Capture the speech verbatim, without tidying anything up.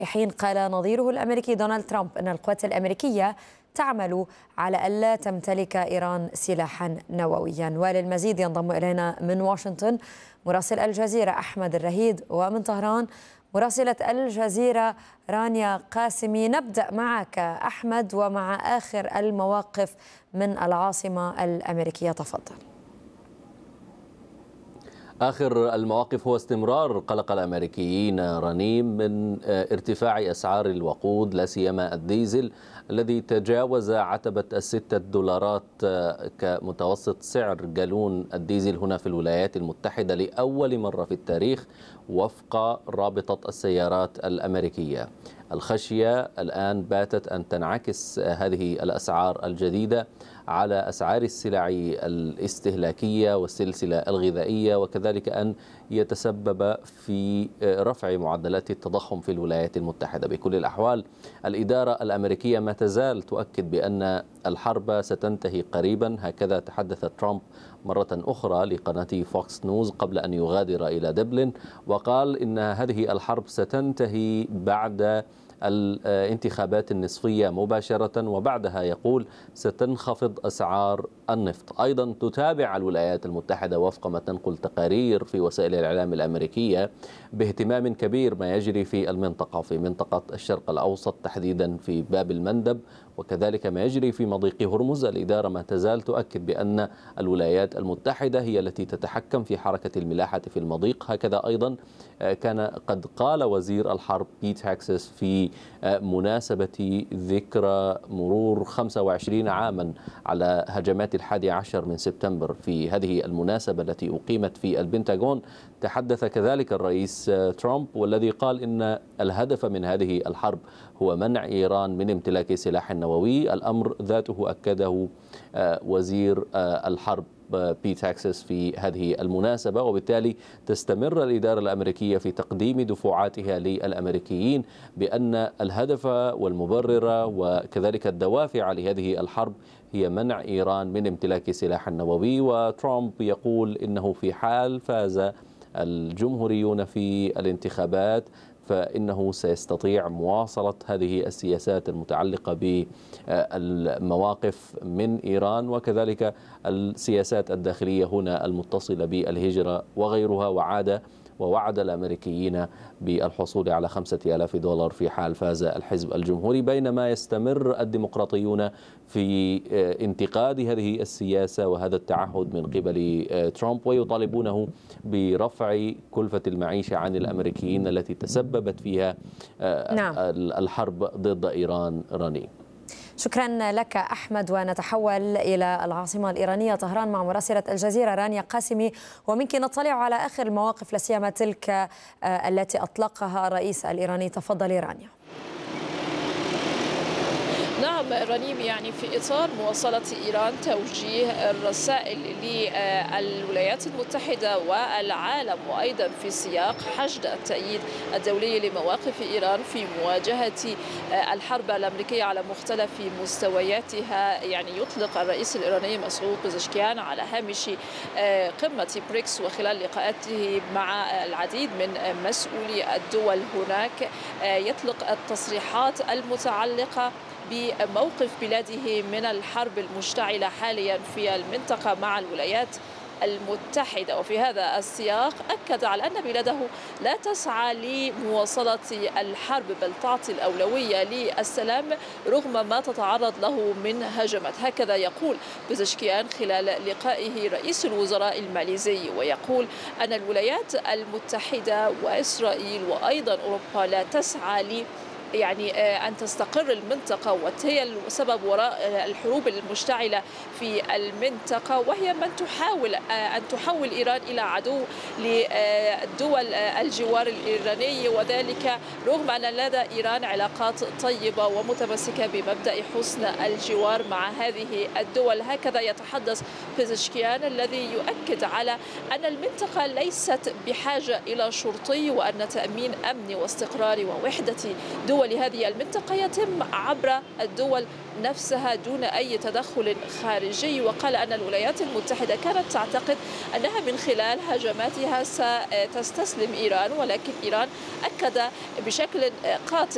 حين قال نظيره الأمريكي دونالد ترامب أن القوات الأمريكية تعمل على ألا تمتلك إيران سلاحا نوويا. وللمزيد ينضم إلينا من واشنطن مراسل الجزيرة أحمد الرهيد، ومن طهران مراسلة الجزيرة رانيا قاسمي. نبدأ معك أحمد ومع آخر المواقف من العاصمة الأمريكية، تفضل. آخر المواقف هو استمرار قلق الأمريكيين رنيم من ارتفاع أسعار الوقود، لا سيما الديزل الذي تجاوز عتبة الستة دولارات كمتوسط سعر جالون الديزل هنا في الولايات المتحدة لأول مرة في التاريخ وفق رابطة السيارات الأمريكية. الخشية الآن باتت أن تنعكس هذه الأسعار الجديدة على أسعار السلع الاستهلاكية والسلسلة الغذائية، وكذلك أن يتسبب في رفع معدلات التضخم في الولايات المتحدة. بكل الأحوال الإدارة الأمريكية ما تزال تؤكد بأن الحرب ستنتهي قريبا، هكذا تحدث ترامب مرة أخرى لقناة فوكس نيوز قبل أن يغادر إلى دبلن، وقال إن هذه الحرب ستنتهي بعد الانتخابات النصفية مباشرة، وبعدها يقول ستنخفض أسعار النفط. أيضا تتابع الولايات المتحدة وفق ما تنقل تقارير في وسائل الإعلام الأمريكية باهتمام كبير ما يجري في المنطقة، في منطقة الشرق الأوسط تحديدا في باب المندب، وكذلك ما يجري في مضيق هرمز. الإدارة ما تزال تؤكد بأن الولايات المتحدة هي التي تتحكم في حركة الملاحة في المضيق. هكذا أيضا كان قد قال وزير الحرب بيت هاكسس في مناسبة ذكرى مرور خمسة وعشرين عاما على هجمات الحادي عشر من سبتمبر. في هذه المناسبة التي أقيمت في البنتاغون تحدث كذلك الرئيس ترامب، والذي قال إن الهدف من هذه الحرب هو منع إيران من امتلاك سلاح نووي. الأمر ذاته أكده وزير الحرب بيت هاكسس في هذه المناسبة، وبالتالي تستمر الإدارة الأمريكية في تقديم دفعاتها للأمريكيين بأن الهدف والمبرر وكذلك الدوافع لهذه الحرب هي منع إيران من امتلاك سلاح نووي. وترامب يقول إنه في حال فاز الجمهوريون في الانتخابات فإنه سيستطيع مواصلة هذه السياسات المتعلقة بالمواقف من إيران، وكذلك السياسات الداخلية هنا المتصلة بالهجرة وغيرها. وعاد ووعد الأمريكيين بالحصول على خمسة آلاف دولار في حال فاز الحزب الجمهوري، بينما يستمر الديمقراطيون في انتقاد هذه السياسة وهذا التعهد من قبل ترامب، ويطالبونه برفع كلفة المعيشة عن الأمريكيين التي تسببت فيها نعم. الحرب ضد إيران. راني، شكرا لك أحمد، ونتحول إلى العاصمة الإيرانية طهران مع مراسلة الجزيرة رانيا قاسمي، ومنك نطلع على آخر المواقف لا سيما تلك التي أطلقها الرئيس الإيراني. تفضلي رانيا. نعم رنيم، يعني في إطار مواصلة إيران توجيه الرسائل للولايات المتحدة والعالم، وأيضا في سياق حشد التأييد الدولي لمواقف إيران في مواجهة الحرب الأمريكية على مختلف مستوياتها، يعني يطلق الرئيس الإيراني مسعود بزشكيان على هامش قمة بريكس وخلال لقاءاته مع العديد من مسؤولي الدول هناك يطلق التصريحات المتعلقة بموقف بلاده من الحرب المشتعلة حاليا في المنطقة مع الولايات المتحدة. وفي هذا السياق أكد على أن بلاده لا تسعى لمواصلة الحرب بل تعطي الأولوية للسلام رغم ما تتعرض له من هجمات. هكذا يقول بزشكيان خلال لقائه رئيس الوزراء الماليزي، ويقول أن الولايات المتحدة وإسرائيل وأيضا أوروبا لا تسعى لي يعني أن تستقر المنطقة، وهي السبب وراء الحروب المشتعلة في المنطقة، وهي من تحاول أن تحول إيران إلى عدو لدول الجوار الإيراني، وذلك رغم أن لدى إيران علاقات طيبة ومتمسكة بمبدأ حسن الجوار مع هذه الدول. هكذا يتحدث بزشكيان الذي يؤكد على أن المنطقة ليست بحاجة إلى شرطي، وأن تأمين أمن واستقرار ووحدة دول لهذه المنطقة يتم عبر الدول نفسها دون أي تدخل خارجي. وقال أن الولايات المتحدة كانت تعتقد أنها من خلال هجماتها ستستسلم إيران، ولكن إيران أكد بشكل قاطع